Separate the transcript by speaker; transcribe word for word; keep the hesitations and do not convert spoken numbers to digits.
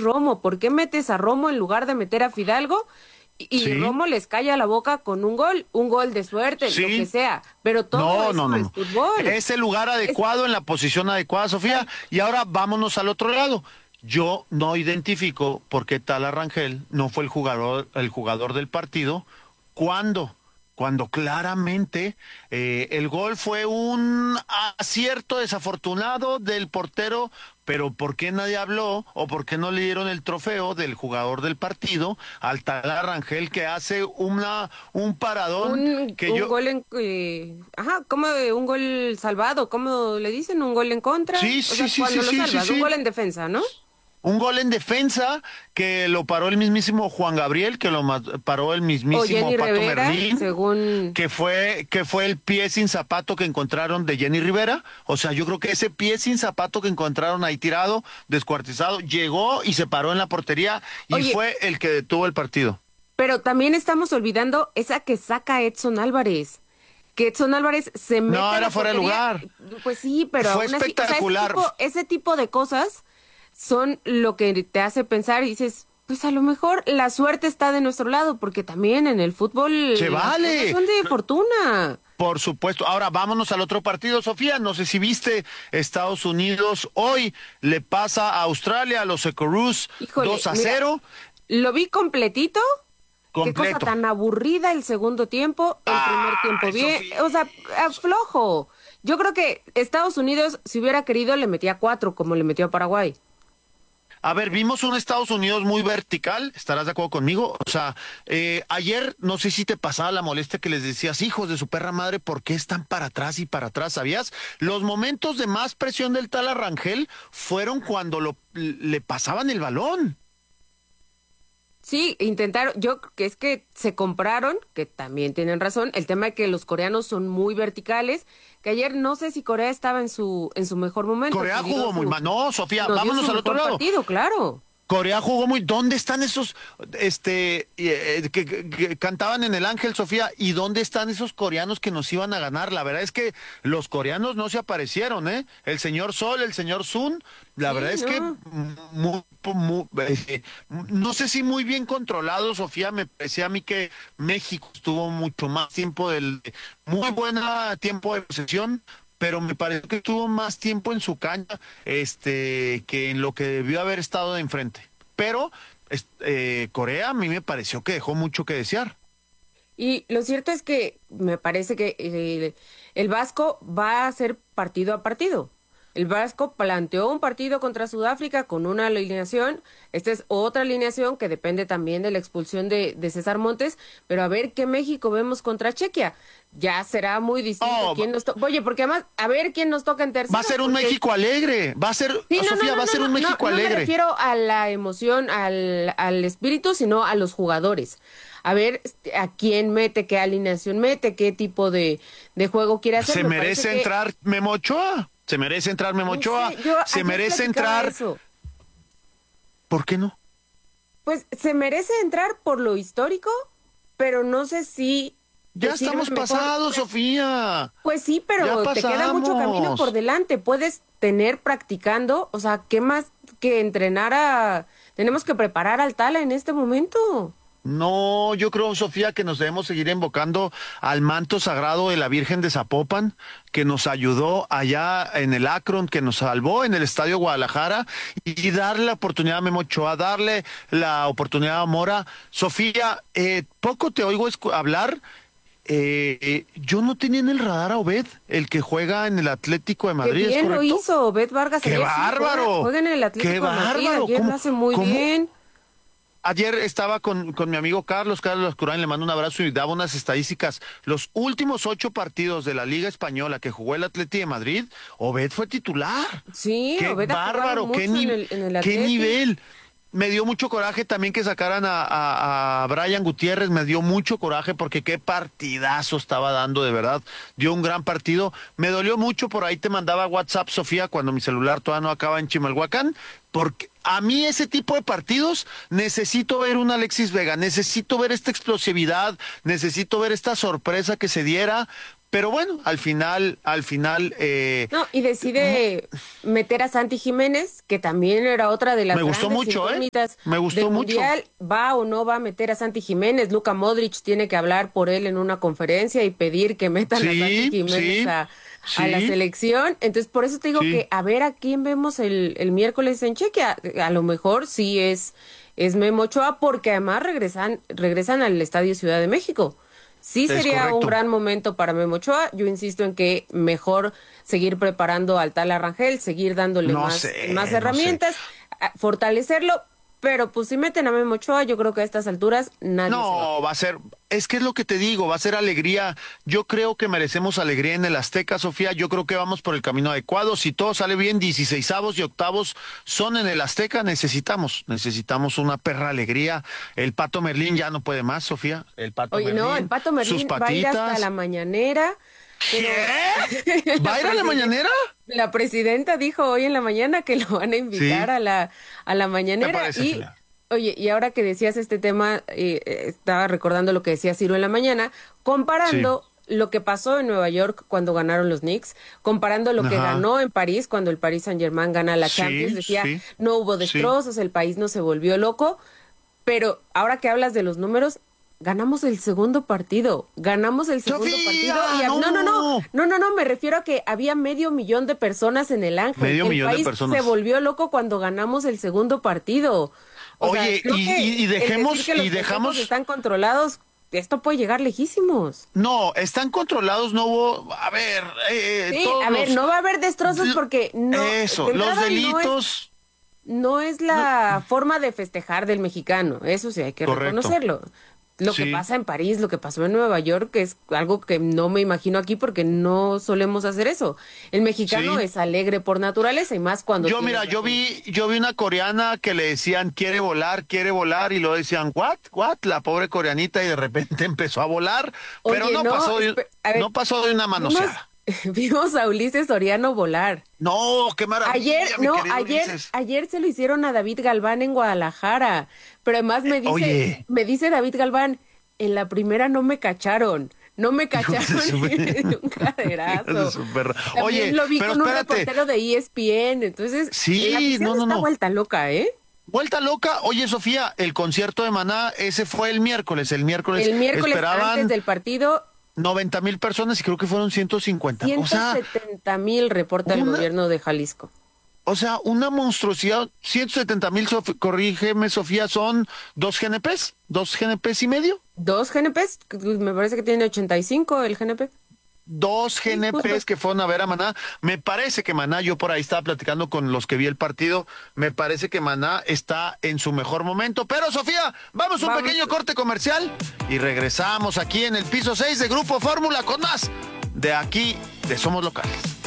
Speaker 1: Romo? ¿Por qué metes a Romo en lugar de meter a Fidalgo? Y, y
Speaker 2: Sí,
Speaker 1: Romo les calla la boca con un gol, un gol de suerte, lo que
Speaker 2: sí.
Speaker 1: sea. Pero todo
Speaker 2: No,
Speaker 1: eso
Speaker 2: no, no,
Speaker 1: es
Speaker 2: no.
Speaker 1: fútbol.
Speaker 2: Es el lugar
Speaker 1: Es,
Speaker 2: adecuado en la posición adecuada, Sofía. Y ahora vámonos al otro lado. Yo no identifico por qué Tala Rangel no fue el jugador, el jugador del partido. ¿Cuándo? Cuando claramente eh, el gol fue un acierto desafortunado del portero, pero ¿por qué nadie habló o por qué no le dieron el trofeo del jugador del partido al Tala Rangel que hace una un paradón
Speaker 1: un,
Speaker 2: que
Speaker 1: un
Speaker 2: yo
Speaker 1: gol en... eh, ajá, ¿cómo de un gol salvado? ¿Cómo le dicen? ¿Un gol en contra?
Speaker 2: sí,
Speaker 1: O
Speaker 2: sí,
Speaker 1: sea,
Speaker 2: sí, sí,
Speaker 1: cuando lo
Speaker 2: sí, sí,
Speaker 1: salvas, un
Speaker 2: sí.
Speaker 1: gol en defensa, ¿no?
Speaker 2: Un gol en defensa que lo paró el mismísimo Juan Gabriel, que lo ma- paró el
Speaker 1: O
Speaker 2: mismísimo
Speaker 1: Jenny
Speaker 2: Pato
Speaker 1: Rivera,
Speaker 2: Merlín,
Speaker 1: según...
Speaker 2: que fue que fue el pie sin zapato que encontraron de Jenny Rivera. O sea, yo creo que ese pie sin zapato que encontraron ahí tirado, descuartizado, llegó y se paró en la portería y
Speaker 1: Oye,
Speaker 2: fue el que detuvo el partido.
Speaker 1: pero también estamos olvidando esa que saca Edson Álvarez. Que Edson Álvarez se mete
Speaker 2: No,
Speaker 1: a
Speaker 2: era
Speaker 1: la
Speaker 2: fuera de
Speaker 1: portería,
Speaker 2: lugar.
Speaker 1: pues sí, pero
Speaker 2: Fue
Speaker 1: aún así, o sea, ese
Speaker 2: espectacular.
Speaker 1: tipo, ese tipo de cosas son lo que te hace pensar y dices, pues a lo mejor la suerte está de nuestro lado, porque también en el
Speaker 2: Se
Speaker 1: fútbol las cosas
Speaker 2: vale.
Speaker 1: son de fortuna.
Speaker 2: Por supuesto. Ahora vámonos al otro partido, Sofía. No sé si viste, Estados Unidos hoy le pasa a Australia, a los Socceroos
Speaker 1: Híjole,
Speaker 2: dos a
Speaker 1: mira,
Speaker 2: cero
Speaker 1: lo vi completito. Qué cosa
Speaker 2: completo.
Speaker 1: tan aburrida el segundo tiempo, el primer tiempo
Speaker 2: Ay,
Speaker 1: bien,
Speaker 2: Sofía.
Speaker 1: o sea, flojo. Yo creo que Estados Unidos, si hubiera querido, le metía cuatro, como le metió a Paraguay.
Speaker 2: A ver, vimos un Estados Unidos muy vertical, ¿estarás de acuerdo conmigo? O sea, eh, ayer no sé si te pasaba la molestia que les decías, hijos de su perra madre, ¿por qué están para atrás y para atrás? ¿Sabías? Los momentos de más presión del tal Arrangel fueron cuando lo, le pasaban el balón.
Speaker 1: Sí, intentaron, yo creo que es que se compraron, que también tienen razón, el tema de que los coreanos son muy verticales, que ayer no sé si Corea estaba en su en su mejor momento,
Speaker 2: Corea
Speaker 1: si dio
Speaker 2: jugó muy
Speaker 1: su
Speaker 2: mal. No, Sofía,
Speaker 1: no dio
Speaker 2: vámonos
Speaker 1: su
Speaker 2: al otro
Speaker 1: mejor
Speaker 2: lado.
Speaker 1: partido, claro.
Speaker 2: Corea jugó muy. ¿Dónde están esos este eh, que, que- que cantaban en el Ángel, Sofía? ¿Y dónde están esos coreanos que nos iban a ganar? La verdad es que los coreanos no se aparecieron, ¿eh? El señor Sol, el señor Sun, la verdad
Speaker 1: Sí,
Speaker 2: es que
Speaker 1: no.
Speaker 2: mu- mu- eh, no sé si muy bien controlado, Sofía. Me parecía a mí que México estuvo mucho más tiempo del muy buena tiempo de posesión, pero me pareció que tuvo más tiempo en su cancha, este, que en lo que debió haber estado de enfrente. Pero es- eh, Corea a mí me pareció que dejó mucho que desear.
Speaker 1: Y lo cierto es que me parece que eh, el Vasco va a ser partido a partido. El Vasco planteó un partido contra Sudáfrica con una alineación. Esta es otra alineación que depende también de la expulsión de, de César Montes. Pero a ver qué México vemos contra Chequia. Ya será muy distinto
Speaker 2: No, va
Speaker 1: quién nos toca. Oye, porque además, a ver quién nos toca en
Speaker 2: va a
Speaker 1: terceros,
Speaker 2: ser un
Speaker 1: porque
Speaker 2: México alegre, va a ser,
Speaker 1: sí, no, no,
Speaker 2: Sofía,
Speaker 1: no,
Speaker 2: va a ser
Speaker 1: no,
Speaker 2: un
Speaker 1: no, no,
Speaker 2: México
Speaker 1: no me
Speaker 2: alegre.
Speaker 1: refiero a la emoción, al, al espíritu, sino a los jugadores. A ver este, a quién mete, qué alineación mete, qué tipo de, de juego quiere hacer.
Speaker 2: Se
Speaker 1: Me parece
Speaker 2: merece
Speaker 1: que,
Speaker 2: entrar Memo Ochoa, se merece entrar Memo
Speaker 1: no
Speaker 2: Ochoa,
Speaker 1: sé, yo
Speaker 2: se
Speaker 1: ayer
Speaker 2: merece
Speaker 1: platicaba
Speaker 2: entrar,
Speaker 1: eso.
Speaker 2: ¿por qué no?
Speaker 1: Pues se merece entrar por lo histórico, pero no sé si te
Speaker 2: Ya
Speaker 1: sirve
Speaker 2: estamos
Speaker 1: mejor.
Speaker 2: pasados,
Speaker 1: Pues,
Speaker 2: Sofía.
Speaker 1: pues sí,
Speaker 2: Ya
Speaker 1: pero te queda mucho camino por
Speaker 2: pasamos.
Speaker 1: delante. Puedes tener practicando, o sea, ¿qué más que entrenar a... Tenemos que preparar al Tala en este momento.
Speaker 2: No, yo creo, Sofía, que nos debemos seguir invocando al manto sagrado de la Virgen de Zapopan, que nos ayudó allá en el Akron, que nos salvó en el Estadio Guadalajara, y darle la oportunidad a Memo Ochoa, darle la oportunidad a Mora. Sofía, eh, poco te oigo escu- hablar. Eh, eh, yo no tenía en el radar a Obed, el que juega en el Atlético de
Speaker 1: Qué
Speaker 2: Madrid, ¿es
Speaker 1: bien lo
Speaker 2: correcto?
Speaker 1: hizo Bet Vargas
Speaker 2: ¡Qué
Speaker 1: ayer, sí, juega,
Speaker 2: bárbaro!
Speaker 1: juega en el
Speaker 2: ¡Qué
Speaker 1: Atlético de Madrid,
Speaker 2: bárbaro!
Speaker 1: ayer lo
Speaker 2: ¿Cómo,
Speaker 1: hace muy
Speaker 2: cómo,
Speaker 1: bien.
Speaker 2: Ayer estaba con, con mi amigo Carlos, Carlos Lascurain, le mando un abrazo y daba unas estadísticas. Los últimos ocho partidos de la Liga Española que jugó el Atleti de Madrid, Obed fue titular.
Speaker 1: Sí,
Speaker 2: ¡Qué
Speaker 1: Obed ha jugado
Speaker 2: bárbaro! ¡Qué,
Speaker 1: mucho en
Speaker 2: ni-
Speaker 1: el, en el
Speaker 2: qué
Speaker 1: Atleti.
Speaker 2: nivel! Me dio mucho coraje también que sacaran a, a, a Brian Gutiérrez, me dio mucho coraje porque qué partidazo estaba dando, de verdad. Dio un gran partido. Me dolió mucho, por ahí te mandaba WhatsApp, Sofía, cuando mi celular todavía no acaba en Chimalhuacán, porque a mí ese tipo de partidos necesito ver un Alexis Vega, necesito ver esta explosividad, necesito ver esta sorpresa que se diera, pero bueno, al final, al final... Eh,
Speaker 1: no, y decide meter a Santi Jiménez, que también era otra de las
Speaker 2: me gustó
Speaker 1: grandes
Speaker 2: mucho,
Speaker 1: incógnitas
Speaker 2: ¿eh? Me gustó
Speaker 1: del
Speaker 2: mucho.
Speaker 1: Mundial. ¿Va o no va a meter a Santi Jiménez? Luka Modric tiene que hablar por él en una conferencia y pedir que metan
Speaker 2: Sí,
Speaker 1: a Santi Jiménez
Speaker 2: sí,
Speaker 1: a,
Speaker 2: sí.
Speaker 1: a la selección. Entonces, por eso te digo
Speaker 2: Sí.
Speaker 1: que a ver a quién vemos el, el miércoles en Chequia. A, a lo mejor sí es, es Memo Ochoa, porque además regresan, regresan al Estadio Ciudad de México. Sí
Speaker 2: Es
Speaker 1: sería
Speaker 2: correcto.
Speaker 1: un gran momento para Memo Ochoa. Yo insisto en que mejor seguir preparando al Tala Rangel, seguir dándole
Speaker 2: No
Speaker 1: más,
Speaker 2: sé,
Speaker 1: más
Speaker 2: no
Speaker 1: herramientas, a- fortalecerlo, pero pues si meten a Memo Ochoa, yo creo que a estas alturas nadie se va.
Speaker 2: No, va a ser, es que es lo que te digo, va a ser alegría. Yo creo que merecemos alegría en el Azteca, Sofía. Yo creo que vamos por el camino adecuado. Si todo sale bien, dieciseisavos y octavos son en el Azteca. Necesitamos, necesitamos una perra alegría. El Pato Merlín ya no puede más, Sofía. El Pato
Speaker 1: Oye,
Speaker 2: Merlín.
Speaker 1: no, el Pato
Speaker 2: sus
Speaker 1: Merlín va a ir hasta
Speaker 2: patitas.
Speaker 1: la mañanera. pero-
Speaker 2: ¿Qué? ¿Va a ir a la
Speaker 1: presidenta-
Speaker 2: mañanera?
Speaker 1: La presidenta dijo hoy en la mañana que lo van a invitar
Speaker 2: Sí.
Speaker 1: a la a la mañanera.
Speaker 2: Me parece,
Speaker 1: Y
Speaker 2: Fela.
Speaker 1: oye, y ahora que decías este tema, eh, eh, estaba recordando lo que decía Ciro en la mañana, comparando lo que pasó en Nueva York cuando ganaron los Knicks, comparando lo que
Speaker 2: Ajá.
Speaker 1: ganó en París cuando el Paris Saint-Germain gana la
Speaker 2: Sí,
Speaker 1: Champions. Decía,
Speaker 2: sí,
Speaker 1: no hubo
Speaker 2: sí.
Speaker 1: destrozos, el país no se volvió loco, pero ahora que hablas de los números, ganamos el segundo partido, ganamos el segundo
Speaker 2: ¡Sofía,
Speaker 1: partido y hab- no, no, no,
Speaker 2: no!
Speaker 1: no, no, no, me refiero a que había medio millón de personas en el Ángel.
Speaker 2: Medio
Speaker 1: el
Speaker 2: millón de
Speaker 1: país
Speaker 2: personas.
Speaker 1: se volvió loco cuando ganamos el segundo partido. O sea,
Speaker 2: Oye,
Speaker 1: creo
Speaker 2: y-
Speaker 1: que
Speaker 2: y- y
Speaker 1: el
Speaker 2: dejemos-
Speaker 1: decir que los
Speaker 2: y dejamos-
Speaker 1: festejos están controlados, esto puede llegar lejísimos.
Speaker 2: No, están controlados, no hubo, a ver, eh,
Speaker 1: Sí,
Speaker 2: todos
Speaker 1: a ver,
Speaker 2: los-
Speaker 1: no va a haber destrozos porque no.
Speaker 2: Eso,
Speaker 1: de
Speaker 2: los
Speaker 1: entrada no es-
Speaker 2: delitos,
Speaker 1: No es la forma de festejar del mexicano, eso sí hay que
Speaker 2: Correcto.
Speaker 1: reconocerlo. Lo
Speaker 2: Sí.
Speaker 1: que pasa en París, lo que pasó en Nueva York, es algo que no me imagino aquí porque no solemos hacer eso. El mexicano
Speaker 2: Sí.
Speaker 1: es alegre por naturaleza y más cuando...
Speaker 2: yo
Speaker 1: tiene
Speaker 2: mira, yo
Speaker 1: razón.
Speaker 2: vi, yo vi una coreana que le decían quiere volar, quiere volar y luego decían what, what, la pobre coreanita y de repente empezó a volar, pero
Speaker 1: Oye,
Speaker 2: no,
Speaker 1: no,
Speaker 2: pasó, de,
Speaker 1: espe- a ver,
Speaker 2: no pasó de una
Speaker 1: Vimos,
Speaker 2: manoseada.
Speaker 1: vimos a Ulises Soriano volar.
Speaker 2: No, qué maravilla,
Speaker 1: Ayer,
Speaker 2: mi
Speaker 1: no,
Speaker 2: querido
Speaker 1: ayer,
Speaker 2: Ulises.
Speaker 1: ayer se lo hicieron a David Galván en Guadalajara. Pero además me
Speaker 2: Eh,
Speaker 1: dice,
Speaker 2: oye.
Speaker 1: me dice David Galván, en la primera no me cacharon. No me cacharon
Speaker 2: de su-
Speaker 1: y me dio un caderazo.
Speaker 2: Hijos de su perra.
Speaker 1: También
Speaker 2: Oye,
Speaker 1: lo vi
Speaker 2: pero
Speaker 1: con un
Speaker 2: espérate.
Speaker 1: reportero de E S P N. Entonces,
Speaker 2: Sí,
Speaker 1: la afición
Speaker 2: no, no,
Speaker 1: está
Speaker 2: no.
Speaker 1: vuelta loca, ¿eh?
Speaker 2: Vuelta loca. Oye, Sofía, el concierto de Maná, ese fue el miércoles. El miércoles,
Speaker 1: El miércoles
Speaker 2: esperaban
Speaker 1: antes del partido,
Speaker 2: noventa mil personas y creo que fueron ciento cincuenta. O sea,
Speaker 1: ciento setenta mil reporta el
Speaker 2: una-
Speaker 1: gobierno de Jalisco.
Speaker 2: o sea, una monstruosidad. ciento setenta mil, Sof- corrígeme, Sofía, son dos G N Ps, dos G N Ps y medio.
Speaker 1: Dos G N Ps, me parece que tiene ochenta y cinco el G N P.
Speaker 2: Dos G N Ps
Speaker 1: justo.
Speaker 2: que fueron a ver a Maná. Me parece que Maná, yo por ahí estaba platicando con los que vi el partido, me parece que Maná está en su mejor momento. Pero Sofía, vamos a un
Speaker 1: Vamos.
Speaker 2: pequeño corte comercial y regresamos aquí en el piso seis de Grupo Fórmula con más de aquí de Somos Locales.